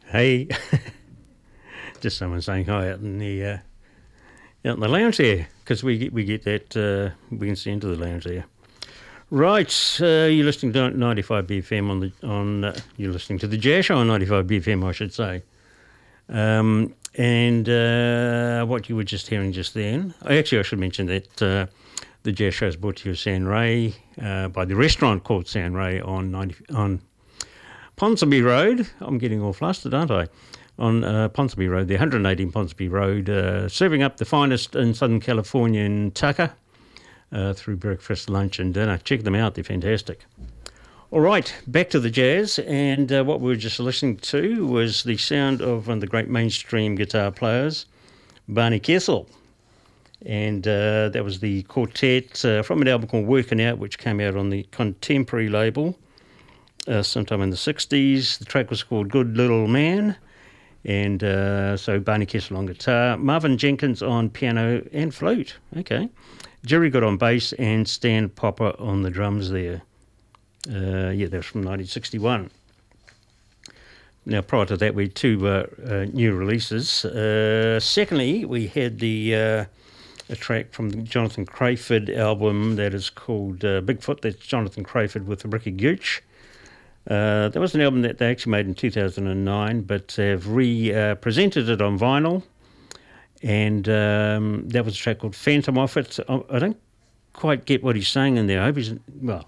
Hey, just someone saying hi out in the lounge there, because we get that we can see into the lounge there. Right, you're listening to 95 BFM you're listening to the Jazz Show on 95 BFM, I should say. And what you were just hearing just then, I should mention that the Jazz Show is brought to you San Ray by the restaurant called San Ray on Ponsonby Road. I'm getting all flustered, aren't I? On Ponsonby Road, the 118 Ponsonby Road, serving up the finest in Southern California in Tucker through breakfast, lunch and dinner. Check them out, they're fantastic. All right, back to the jazz, and what we were just listening to was the sound of one of the great mainstream guitar players, Barney Kessel. And that was the quartet from an album called Working Out, which came out on the Contemporary label sometime in the 60s. The track was called Good Little Man. And so Barney Kessel on guitar, Marvin Jenkins on piano and flute. Okay. Jerry got on bass and Stan Popper on the drums there. That was from 1961. Now, prior to that, we had two new releases. Secondly, we had a track from the Jonathan Crayford album that is called Bigfoot. That's Jonathan Crayford with Ricky Gooch. That was an album that they actually made in 2009, but have presented it on vinyl, and that was a track called Phantom off it. I don't quite get what he's saying in there. I hope he's,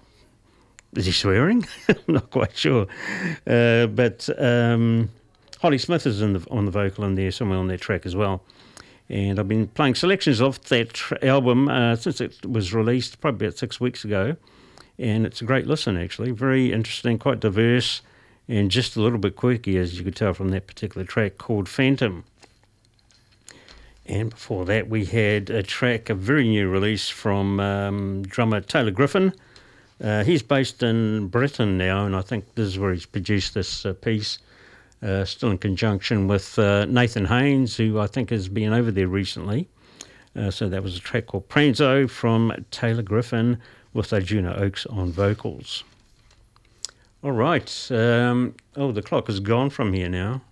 is he swearing? I'm not quite sure. But Holly Smith is on the vocal in there, somewhere on that track as well. And I've been playing selections of that album since it was released, probably about 6 weeks ago. And it's a great listen, actually. Very interesting, quite diverse, and just a little bit quirky, as you could tell from that particular track called Phantom. And before that, we had a very new release from drummer Taylor Griffin. He's based in Britain now, and I think this is where he's produced this piece, still in conjunction with Nathan Haynes, who I think has been over there recently. So that was a track called Pranzo from Taylor Griffin, with Arjuna Oakes on vocals. All right. The clock is gone from here now.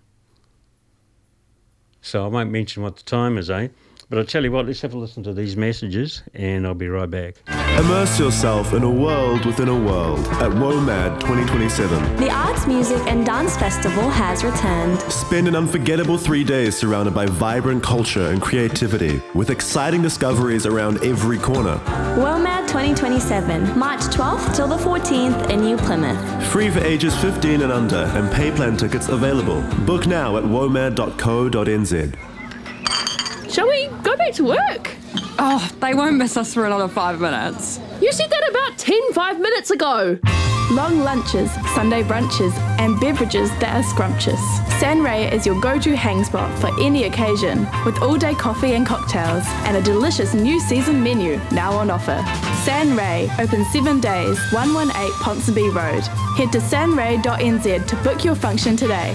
So I won't mention what the time is, But I'll tell you what, let's have a listen to these messages, and I'll be right back. Immerse yourself in a world within a world at WOMAD 2027. The Arts, Music and Dance Festival has returned. Spend an unforgettable 3 days surrounded by vibrant culture and creativity, with exciting discoveries around every corner. WOMAD 2027, March 12th till the 14th in New Plymouth. Free for ages 15 and under, and pay plan tickets available. Book now at womad.co.nz. Shall we go back to work? Oh, they won't miss us for another 5 minutes. You said that about 5 minutes ago. Long lunches, Sunday brunches, and beverages that are scrumptious. San Ray is your go-to hang spot for any occasion, with all-day coffee and cocktails, and a delicious new season menu now on offer. San Ray, open 7 days, 118 Ponsonby Road. Head to sanray.nz to book your function today.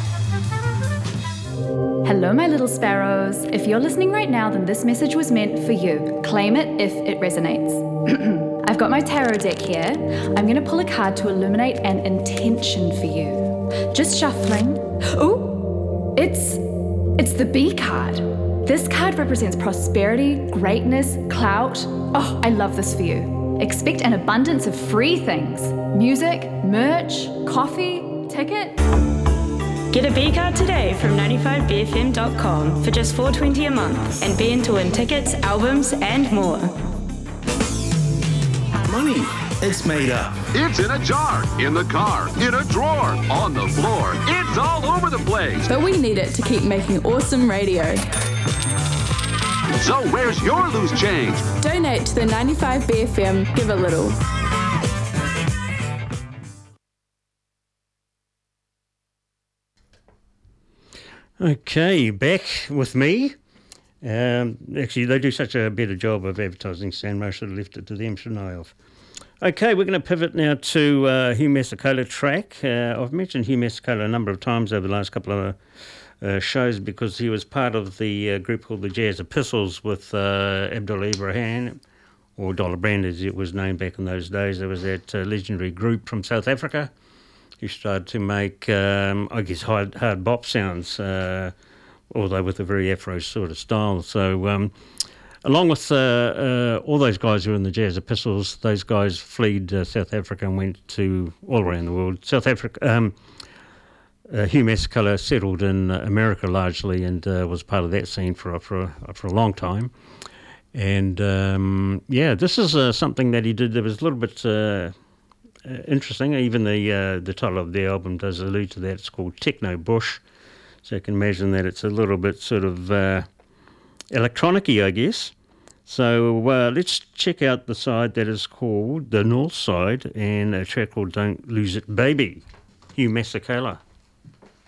Hello, my little sparrows. If you're listening right now, then this message was meant for you. Claim it if it resonates. I've got my tarot deck here. I'm going to pull a card to illuminate an intention for you. Just shuffling. Ooh, it's the B card. This card represents prosperity, greatness, clout. Oh, I love this for you. Expect an abundance of free things. Music, merch, coffee, ticket. Get a B card today from 95bfm.com for just $4.20 a month and be in to win tickets, albums and more. Money, it's made up. It's in a jar, in the car, in a drawer, on the floor. It's all over the place. But we need it to keep making awesome radio. So where's your loose change? Donate to the 95BFM Give a Little. Okay, back with me. Actually, they do such a better job of advertising San Ray. I should have left it to them, shouldn't I have? Okay, we're going to pivot now to Hugh Masekela track. I've mentioned Hugh Masekela a number of times over the last couple of shows because he was part of the group called the Jazz Epistles with Abdullah Ibrahim, or Dollar Brand as it was named back in those days. There was that legendary group from South Africa he started to make, I guess, hard bop sounds, although with a very Afro sort of style. So along with all those guys who were in the Jazz Epistles, those guys fled South Africa and went to all around the world. South Africa, Hugh Masekela settled in America largely and was part of that scene for a long time. And this is something that he did that was a little bit interesting. Even the title of the album does allude to that. It's called Techno Bush. So you can imagine that it's a little bit sort of electronic-y, I guess. So let's check out the side that is called The North Side and a track called Don't Lose It Baby, Hugh Masekela.